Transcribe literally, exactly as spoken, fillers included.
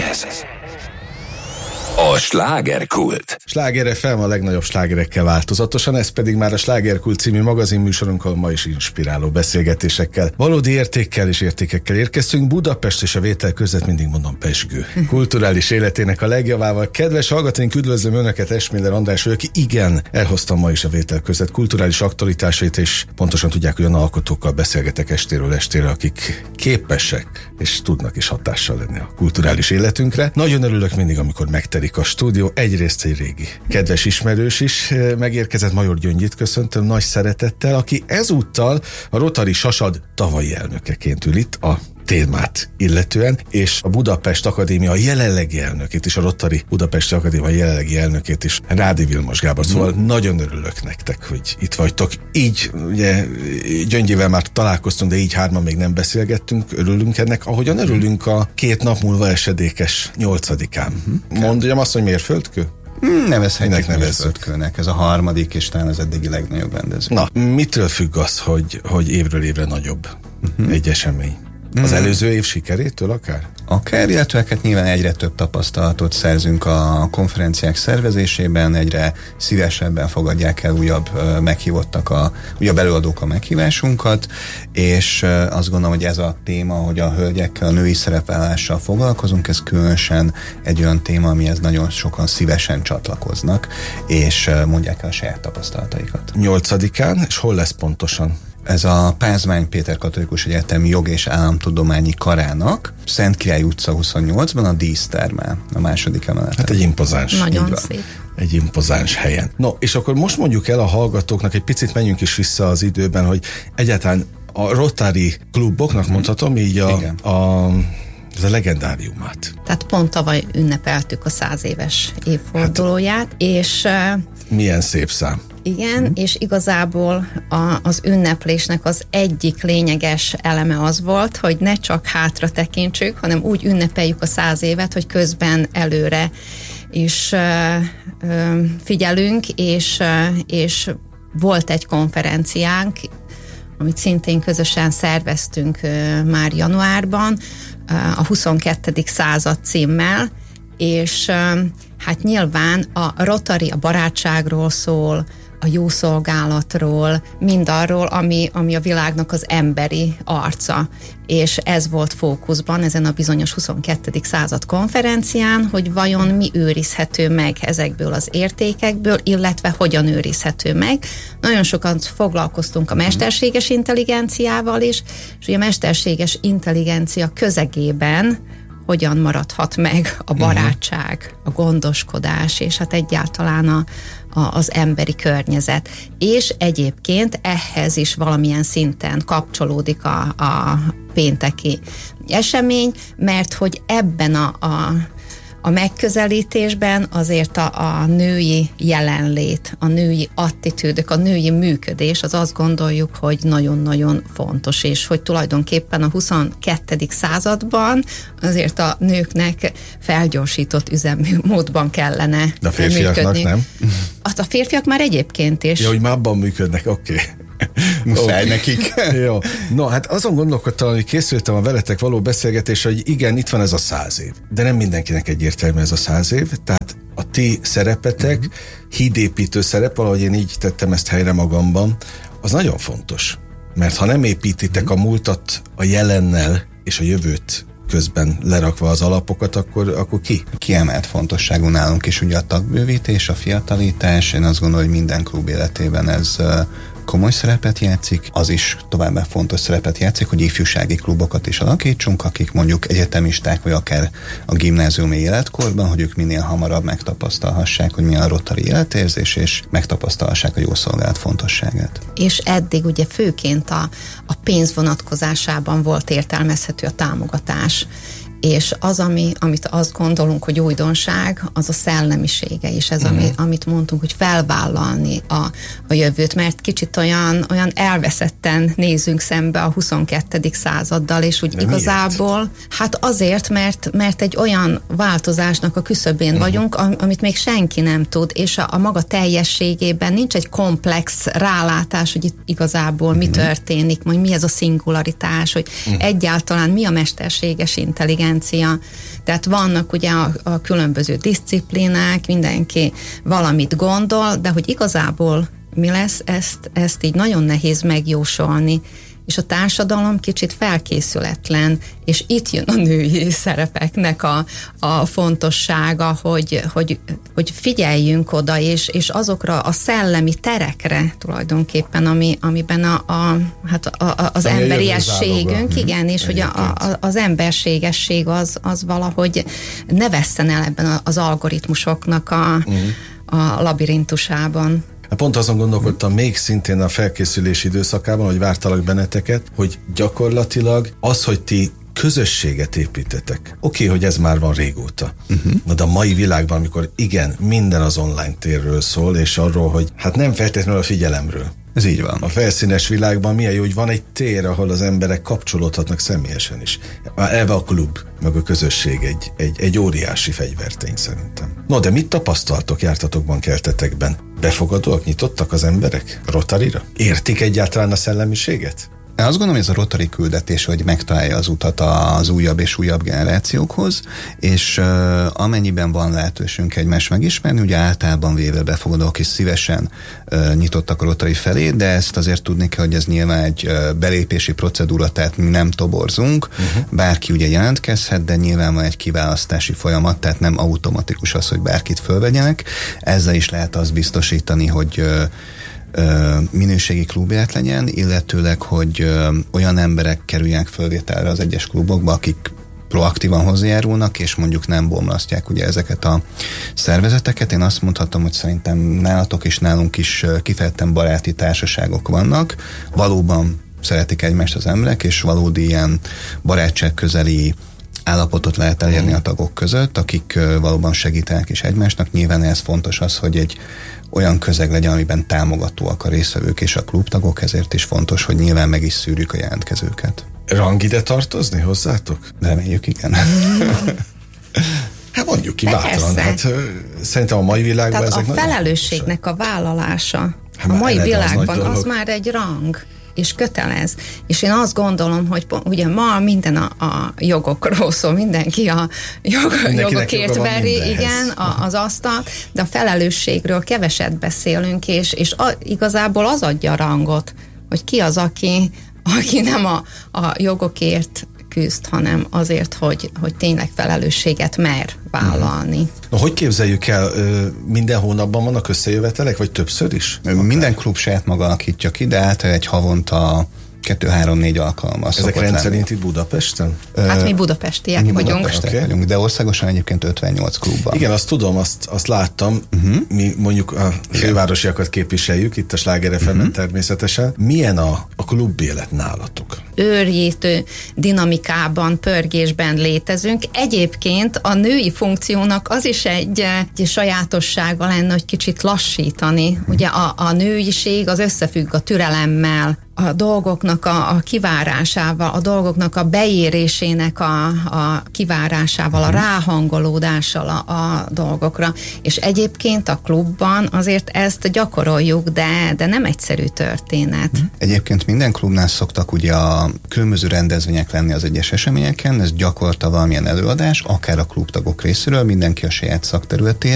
Ez a slágerkult. Sláger ef em a legnagyobb slágerekkel változatosan, ez pedig már a Slágerkult című magazinműsorunk, ahol ma is inspiráló beszélgetésekkel, valódi értékkel és értékekkel érkeztünk. Budapest és a vétel között mindig mondom pezsgő. Kulturális életének a legjavával. Kedves hallgatóink, üdvözlöm Önöket, Esmiller András vagyok. Igen, elhoztam ma is a vétel között kulturális aktualitásait, és pontosan tudják, hogy olyan alkotókkal beszélgetek estéről estére, akik képesek és tudnak is hatással lenni a kulturális életünkre. Nagyon örülök mindig, amikor megtelik a stúdió. Egyrészt egy régi kedves ismerős is megérkezett, Major Gyöngyit köszöntöm nagy szeretettel, aki ezúttal a Rotary Sasad tavalyi elnökeként ül itt a témát illetően, és a Budapest Akadémia jelenlegi elnökét is, a Rotary Budapesti Akadémia jelenlegi elnökét is, Rádi Vilmos Gábor. Szóval mm. nagyon örülök nektek, hogy itt vagytok. Így, ugye, Gyöngyivel már találkoztunk, de így hárman még nem beszélgettünk, örülünk ennek, ahogyan örülünk a két nap múlva esedékes nyolcadikán. Mm. Mondjam azt, hogy mérföldkő? Nevezhetjük mérföldkőnek, ez a harmadik és talán az eddigi legnagyobb rendezvény. Na, mitől függ az, hogy, hogy évről évre nagyobb uh-huh. egy esemény? Az előző év sikerétől akár? Akár, illetve hát nyilván egyre több tapasztalatot szerzünk a konferenciák szervezésében, egyre szívesebben fogadják el újabb meghívottak, a, újabb előadók a meghívásunkat, és azt gondolom, hogy ez a téma, hogy a hölgyekkel, a női szerepvállással foglalkozunk, ez különösen egy olyan téma, amihez nagyon sokan szívesen csatlakoznak, és mondják el a saját tapasztalataikat. Nyolcadikán, és hol lesz pontosan? Ez a Pázmány Péter Katolikus Egyetemi Jog- és Államtudományi Karának Szentkirály utca huszonnyolcban a dísztermel, a második emeleten. Hát egy impozáns. Nagyon szép. Egy impozáns helyen. No, és akkor most mondjuk el a hallgatóknak, egy picit menjünk is vissza az időben, hogy egyáltalán a Rotary kluboknak mondhatom így a, a ez a legendáriumát. Tehát pont tavaly ünnepeltük a száz éves évfordulóját, hát, és milyen szép szám. Igen, mm. és igazából a, az ünneplésnek az egyik lényeges eleme az volt, hogy ne csak hátra tekintsük, hanem úgy ünnepeljük a száz évet, hogy közben előre is ö, ö, figyelünk, és, ö, és volt egy konferenciánk, amit szintén közösen szerveztünk ö, már januárban, ö, a huszonkettedik század címmel, és ö, hát nyilván a Rotary a barátságról szól, a jó szolgálatról, mindarról, ami, ami a világnak az emberi arca. És ez volt fókuszban ezen a bizonyos huszonkettedik század konferencián, hogy vajon mi őrizhető meg ezekből az értékekből, illetve hogyan őrizhető meg. Nagyon sokan foglalkoztunk a mesterséges intelligenciával is, és ugye a mesterséges intelligencia közegében hogyan maradhat meg a barátság, a gondoskodás, és hát egyáltalán a, a, az emberi környezet. És egyébként ehhez is valamilyen szinten kapcsolódik a, a pénteki esemény, mert hogy ebben a, a A megközelítésben azért a, a női jelenlét, a női attitűdök, a női működés, az azt gondoljuk, hogy nagyon-nagyon fontos, és hogy tulajdonképpen a huszonkettedik században azért a nőknek felgyorsított üzemmódban kellene működni. De a férfiaknak működni. Nem? A férfiak már egyébként is. Ja, hogy már abban működnek, oké. Okay. Muszáj okay. nekik. Jó. No, hát azon gondolkodtam, hogy készültem a veletek való beszélgetésre, hogy igen, itt van ez a száz év, de nem mindenkinek egyértelmű ez a száz év, tehát a ti szerepetek, uh-huh. hídépítő szerep, valahogy én így tettem ezt helyre magamban, az nagyon fontos, mert ha nem építitek uh-huh. a múltat a jelennel és a jövőt közben lerakva az alapokat, akkor, akkor ki? Kiemelt fontosságú nálunk is ugye a tagbővítés, a fiatalítás, én azt gondolom, hogy minden klub életében ez komoly szerepet játszik, az is továbbá fontos szerepet játszik, hogy ifjúsági klubokat is alakítsunk, akik mondjuk egyetemisták, vagy akár a gimnáziumi életkorban, hogy ők minél hamarabb megtapasztalhassák, hogy milyen a Rotary életérzés, és megtapasztalhassák a jó szolgálat fontosságát. És eddig ugye főként a, a pénz vonatkozásában volt értelmezhető a támogatás, és az, ami, amit azt gondolunk, hogy újdonság, az a szellemisége is, ez, ami, amit mondtunk, hogy felvállalni a, a jövőt, mert kicsit olyan, olyan elveszetten nézünk szembe a huszonkettedik századdal, és úgy de igazából, miért? Hát azért, mert, mert egy olyan változásnak a küszöbén uh-huh. vagyunk, amit még senki nem tud, és a, a maga teljességében nincs egy komplex rálátás, hogy itt igazából uh-huh. mi történik, majd mi ez a szingularitás, hogy uh-huh. egyáltalán mi a mesterséges intelligencia, intelligencia. Tehát vannak ugye a, a különböző diszciplínák, mindenki valamit gondol, de hogy igazából mi lesz, ezt, ezt így nagyon nehéz megjósolni. És a társadalom kicsit felkészületlen, és itt jön a női szerepeknek a, a fontossága, hogy, hogy, hogy figyeljünk oda, és, és azokra a szellemi terekre tulajdonképpen, ami, amiben a, a, hát a, a, az ami emberiességünk, igen, és hogy a, a, az emberségesség az, az valahogy ne vesszen el ebben az algoritmusoknak a, a labirintusában. Pont azon gondolkodtam még szintén a felkészülési időszakában, hogy vártalak benneteket, hogy gyakorlatilag az, hogy ti közösséget építetek. Oké, okay, hogy ez már van régóta. Uh-huh. De a mai világban, amikor igen, minden az online térről szól, és arról, hogy hát nem feltétlenül a figyelemről. Ez így van. A felszínes világban milyen jó, hogy van egy tér, ahol az emberek kapcsolódhatnak személyesen is. Elve a klub, meg a közösség egy, egy, egy óriási fegyvertény szerintem. No, de mit tapasztaltok, jártatok bankeltetekben? Befogadóak, nyitottak az emberek Rotarira? Értik egyáltalán a szellemiséget? Én azt gondolom, hogy ez a Rotary küldetés, hogy megtalálja az utat az újabb és újabb generációkhoz, és uh, amennyiben van lehetőségünk egymást megismerni, ugye általában véve befogadók is szívesen uh, nyitottak a Rotary felé, de ezt azért tudni kell, hogy ez nyilván egy uh, belépési procedúra, tehát mi nem toborzunk, uh-huh. bárki ugye jelentkezhet, de nyilván van egy kiválasztási folyamat, tehát nem automatikus az, hogy bárkit fölvegyenek. Ezzel is lehet azt biztosítani, hogy uh, minőségi klubélet legyen, illetőleg, hogy ö, olyan emberek kerüljenek fölvételre az egyes klubokba, akik proaktívan hozzájárulnak, és mondjuk nem bomlasztják ugye ezeket a szervezeteket. Én azt mondhatom, hogy szerintem nálatok és nálunk is kifejezetten baráti társaságok vannak. Valóban szeretik egymást az emberek, és valódi ilyen barátságközeli állapotot lehet elérni a tagok között, akik ö, valóban segítenek is egymásnak. Nyilván ez fontos az, hogy egy olyan közeg legyen, amiben támogatóak a résztvevők és a klubtagok, ezért is fontos, hogy nyilván meg is szűrjük a jelentkezőket. Rang ide tartozni hozzátok? Reméljük, igen. Hát mondjuk ki bátran. Hát, szerintem a mai világban tehát ezek a felelősségnek a vállalása hát a mai világban az, az már egy rang, és kötelez. És én azt gondolom, hogy ugye ma minden a, a jogokról szól, mindenki a jog, jogokért veri, igen, a, az asztalt, de a felelősségről keveset beszélünk, és, és a, igazából az adja a rangot, hogy ki az, aki, aki nem a, a jogokért küzd, hanem azért, hogy, hogy tényleg felelősséget mer vállalni. Na, hogy képzeljük el, minden hónapban vannak összejövetelek, vagy többször is? Minden klub saját maga alakítja ki, de általában egy havonta kettő-három-négy alkalommal ezek rendszerint itt Budapesten? Hát mi budapestiek mi vagyunk. Budapestiek okay. vagyunk, de országosan egyébként ötvennyolc klub van. Igen, azt tudom, azt, azt láttam. Uh-huh. Mi mondjuk a fővárosiakat képviseljük, itt a Sláger ef emen uh-huh. természetesen. Milyen a, a klub élet nálatok? Őrjítő dinamikában, pörgésben létezünk. Egyébként a női funkciónak az is egy, egy sajátossága lenne, hogy kicsit lassítani. Uh-huh. Ugye a, a nőiség az összefügg a türelemmel, a dolgoknak a, a kivárásával, a dolgoknak a beérésének a, a kivárásával, a ráhangolódással a, a dolgokra. És egyébként a klubban azért ezt gyakoroljuk, de, de nem egyszerű történet. Egyébként minden klubnál szoktak ugye a különböző rendezvények lenni az egyes eseményeken, ez gyakorta valamilyen előadás, akár a klubtagok részéről, mindenki a saját szakterületén,